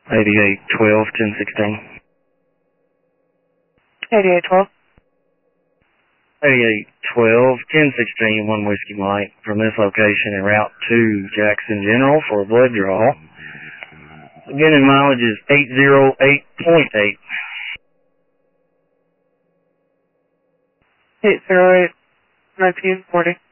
8812 1016. 8812. 8812 1016, 1 Whiskey Mike, from this location en route to Jackson General for a blood draw. Beginning mileage is 808.8. 808 1940.